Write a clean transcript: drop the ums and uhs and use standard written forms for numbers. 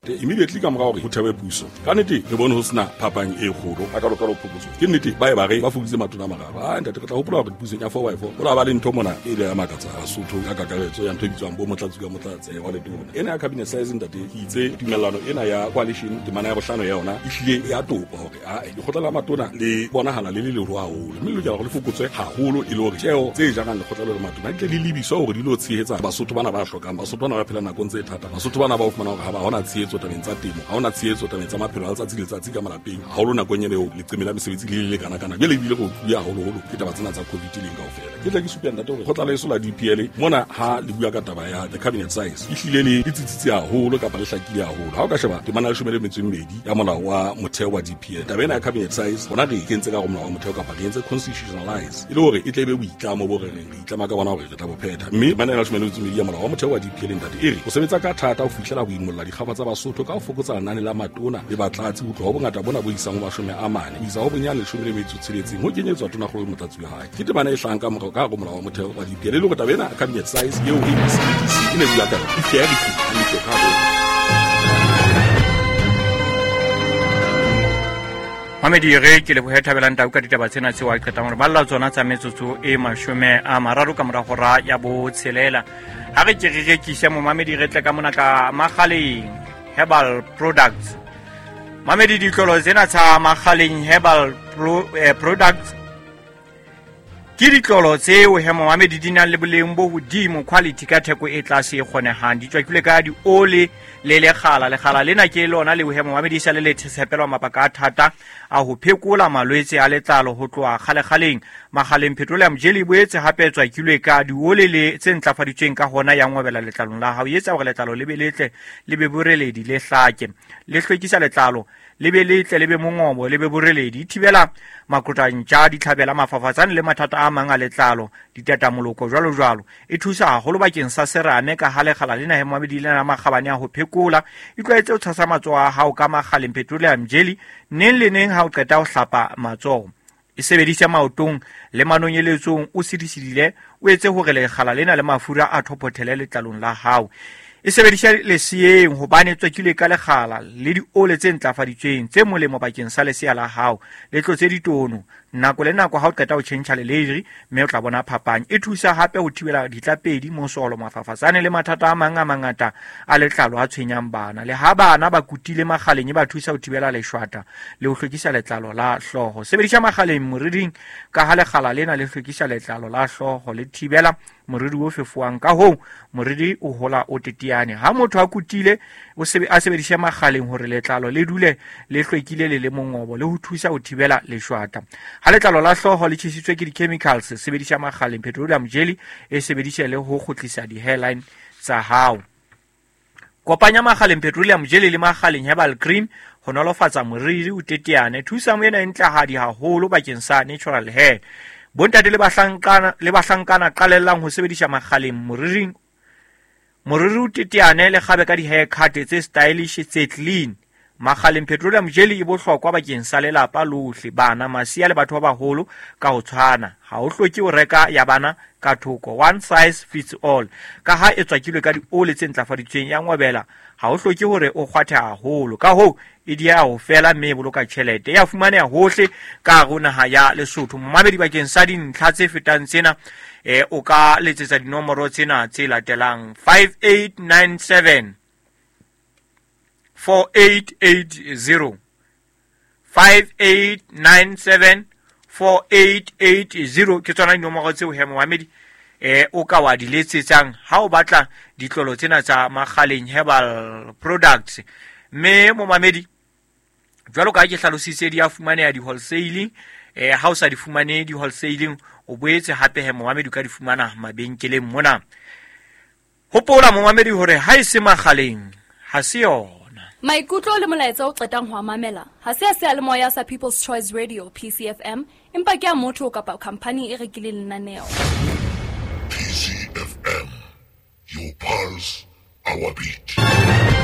immediately ka morao re ho thewe puso ka nnete re bone ho sena phapang e kgolo ka lokalo phokotso ke nnete ba re ba fokotse matona mararo ntate re tla hopola hore pusong ya 4x4 ola ba le ntho mona e le ya makatsa a Sotho ka kakaretso ya ntho bitswang bo motlatsi ka motlatsi wa le tona ena ya cabinet size ntate ke itse tumellano ena ya coalition temana ya bohlano ya yona e hlile ya topa hore di khotla matona le bonahala le le ro haholo mme le lokela go le fokotswe haholo e le hore tsheo tse jang le khotla le matona di tle le lebiswa hore di lo tshehetsa Basotho bana ba hlokang Basotho bana ba phela nakong tse thata Basotho bana ba o fumana hore ha ba hona tshehetso tabeng tsa temo ha hona tshehetso tabeng tsa maphelo a letsatsi le letsatsi ka malapeng haholo nakong ya leo leqemela mesebetsi le kana kana bele bile go ya haholo ke taba tsena tsa COVID le kaofela ke tla ke supya ntate hore khotla le sola DPL mona ha le bua ka taba ya the cabinet size e hlile le tsitsitsi haholo ka ba le hlakile haholo ha o ka sheba temana le shumele metseng medi ya molao wa motheo wa DPL taba ena ya cabinet size bona re kentse ka go molao wa motheo ka ba re entse constitutionalize ile hore e tlebe boitlamo bo re itlama ka bona hore re tla bophetha mme bana le shumele metseng medi ya molao wa motheo wa DPL ntate ere go sebetsa ka thata ho fihlela boimolla dikgaba tsa Basotho ka ho fokotsa lenane la matona le batlatsi ho tloha ho bongata bona bo isang ho mashome a mane isa ho bonyane le shumele metso tshebetsing ho kenyetswa tona go motlatsi wa hae ke temana e hlang ka morao ka go molao wa motheo wa DPL le go tabena cabinet size eo e ne bua ka e fair a le ka Mamedi re ke le bohethabela ntau ka ditaba tsena tse wa qeta hore balla tsona tsa metsotso e mashome a mararo ka mora hora ya bo tshelela ha re ke re rekise mo Mamedi re tle ka mona ka Makgaleng Herbal Products Mamedi ditlolo tsena tsa Makgaleng Herbal Products ke ditlolo tseo he Mamedi di nang le boleng bo hodimo quality ka theko e tlase e kgonehang di tswakile ka di ole le lekgala lena ke lona le he Mamedi sa le tshepelwa mapaka a thata a ho phekola malwetse a letlalo ho tloa kgale-kgaleng Makgaleng Petroleum Jelly boetse hape tswakilwe ka di ole le tse ntlafaditsweng ka hona ya ngwebela letlalong la hao etsa hore letlalo le be letle le be boreledi le hlake le hlwekisa letlalo le be letle le be mongobo le be boreledi thibela makotantja di tlhabela mafafatsane le mathata a mang a letlalo ditatamoloko jwalo e thusa haholo bakeng sa serame ka halegala lena he Mamedi lena makgabane a ho phekola e tloetse o tshasa matsoho a hao ka Makgaleng Petroleum Jelly neng le neng ha o qeta ho hlapa matsoho e sebedisa maotong le manonyeletsong o sidisidile o etse hore lekgala lena le mafura a thopothele letlalong la hao e sebedisa leseeng hobane tswekile ka lekgala le di ole tse ntlafaditsweng tse molemo bakeng sa lesea la hao le tlotse ditono nako le nako ha o qeta ho tjhentjha leleri mme o tla bona phapang e thusa hape ho thibela ditlapedi mosolo mafafatsane le mathata a mangata a letlalo a tshwenyang bana le ha bana ba kutile Makgaleng e ba thusa ho thibela leshwata le ho hlwekisa letlalo la hloho sebedisa Makgaleng moriding ka ha lekgala lena le hlwekisa letlalo la hloho le thibela moriri o fefuwang ka ho moriri o hola o tetiane ha motho a kutile a sebedisa Makgaleng hore letlalo le dule le hlwekile le mongobo le ho thusa ho thibela leshwata ha letlalo la hloho le tjhisitswe ke di-chemicals sebedisa Makgaleng Petroleum Jelly e sebedisa le ho kgutlisa di-hairline tsa hao kopanya Makgaleng Petroleum Jelly le Makgaleng Herbal Cream ho nolofatsa moriri o tetiane thusa moena e ntlahadi haholo bakeng sa natural hair bontate le bahlankana qalellang ho sebedisa Makgaleng moriri o tetiane le gabe ka di-hair cut tse stylish tse clean Makgaleng Petroleum Jelly e bohlokwa bakeng sa lelapa lohle bana masia le batho ba baholo ka ho tshwana ha o hloke o reka ya bana ka thoko one size fits all ka ha e tswakilwe ka di ole tse ntlafaditsweng ya ngwebela ha o hloke hore o kgwathe haholo ka ho e dia ho fela mme boloka tjhelete ya fumaneha hohle ka rona ha ya Lesotho Mamedi bakeng sa dintlha tse fetang tsena o ka letsetsa dinomoro tsena tse latelang 5897 4880 5897 4880 ke tsona dinomoro tseo he Mamedi o ka wa di letsetsang ha o batla ditlolo tsena tsa Makgaleng Herbal Products mme mo Mamedi jwalo ka ke hlalositse di a fumaneha di wholesaling ha o sa di fumane di wholesaling o boetse hape he Mamedi ka di fumana mabenkeleng mona hopola mo Mamedi hore ha e se Makgaleng ha se yona maikutlo le molaetsa o qetang ho mamela ha se le moya sa People's Choice Radio PCFM empa ke a motho kapa company e rekileng lenaneo PCFM, your pulse, our beat.